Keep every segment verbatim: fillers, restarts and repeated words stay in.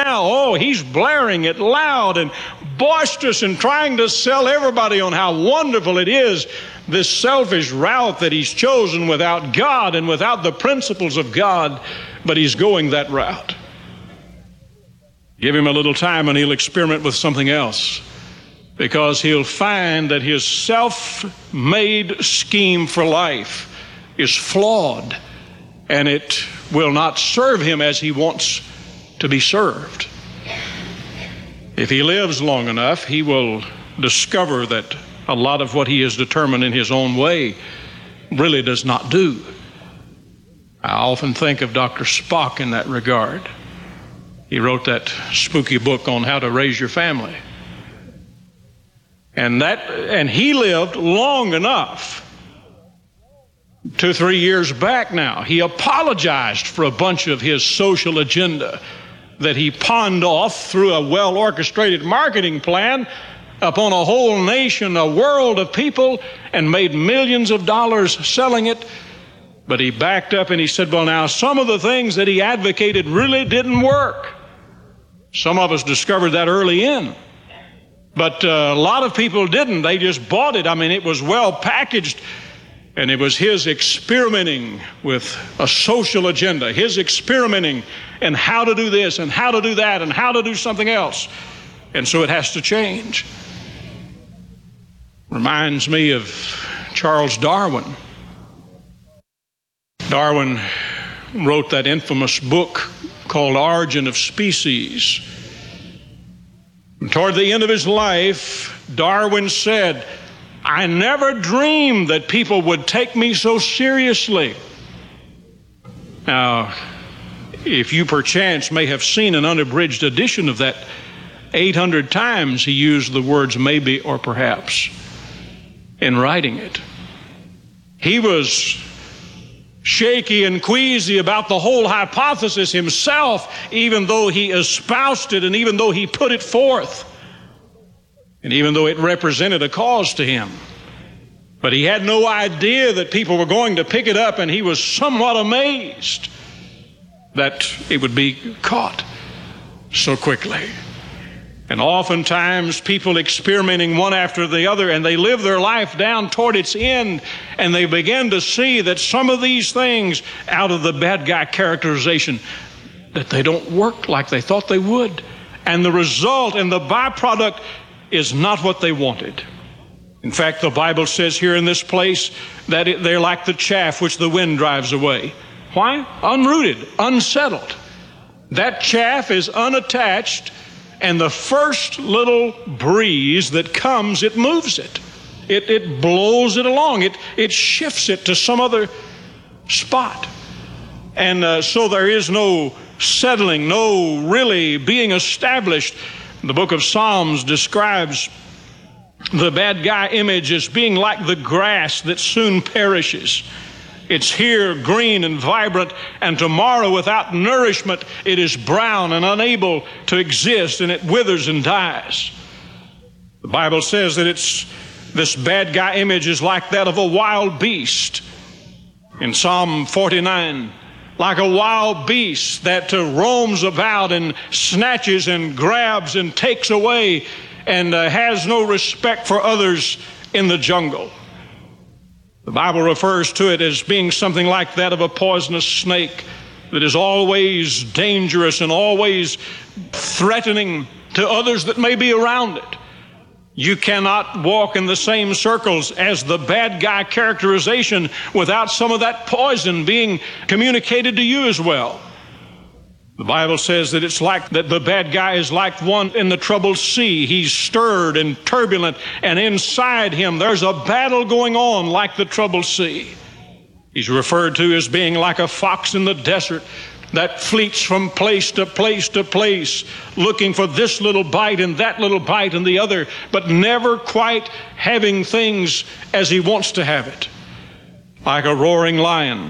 now, oh, he's blaring it loud and boisterous and trying to sell everybody on how wonderful it is, this selfish route that he's chosen without God and without the principles of God, but he's going that route. Give him a little time and he'll experiment with something else, because he'll find that his self-made scheme for life is flawed, and it will not serve him as he wants to be served. If he lives long enough, he will discover that a lot of what he has determined in his own way really does not do. I often think of Doctor Spock in that regard. He wrote that spooky book on how to raise your family. And that, and he lived long enough. Two, three years back now, he apologized for a bunch of his social agenda that he pawned off through a well-orchestrated marketing plan upon a whole nation, a world of people, and made millions of dollars selling it. But he backed up and he said, well, now, some of the things that he advocated really didn't work. Some of us discovered that early in. But uh, a lot of people didn't. They just bought it. I mean, it was well packaged. And it was his experimenting with a social agenda, his experimenting in how to do this and how to do that and how to do something else. And so it has to change. Reminds me of Charles Darwin. Darwin wrote that infamous book called Origin of Species. And toward the end of his life, Darwin said, I never dreamed that people would take me so seriously. Now, if you perchance may have seen an unabridged edition of that, eight hundred times he used the words maybe or perhaps in writing it. He was shaky and queasy about the whole hypothesis himself, even though he espoused it and even though he put it forth. And even though it represented a cause to him. But he had no idea that people were going to pick it up, and he was somewhat amazed that it would be caught so quickly. And oftentimes people experimenting one after the other, and they live their life down toward its end, and they begin to see that some of these things out of the bad guy characterization, that they don't work like they thought they would. And the result and the byproduct is not what they wanted. In fact, the Bible says here in this place that it, they're like the chaff which the wind drives away. Why? Unrooted, unsettled. That chaff is unattached, and the first little breeze that comes, it moves it. It, it blows it along. It, it shifts it to some other spot. And uh, so there is no settling, no really being established. The book of Psalms describes the bad guy image as being like the grass that soon perishes. It's here green and vibrant, and tomorrow without nourishment it is brown and unable to exist, and it withers and dies. The Bible says that it's this bad guy image is like that of a wild beast. In Psalm forty-nine, like a wild beast that uh, roams about and snatches and grabs and takes away and uh, has no respect for others in the jungle. The Bible refers to it as being something like that of a poisonous snake that is always dangerous and always threatening to others that may be around it. You cannot walk in the same circles as the bad guy characterization without some of that poison being communicated to you as well. The Bible says that it's like that the bad guy is like one in the troubled sea. He's stirred and turbulent, and inside him there's a battle going on like the troubled sea. He's referred to as being like a fox in the desert that fleets from place to place to place, looking for this little bite and that little bite and the other, but never quite having things as he wants to have it. Like a roaring lion,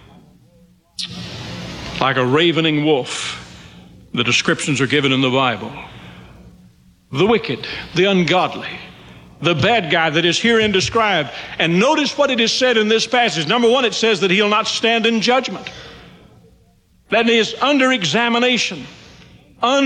like a ravening wolf. The descriptions are given in the Bible. The wicked, the ungodly, the bad guy that is herein described. And notice what it is said in this passage. Number one, it says that he'll not stand in judgment. That is under examination.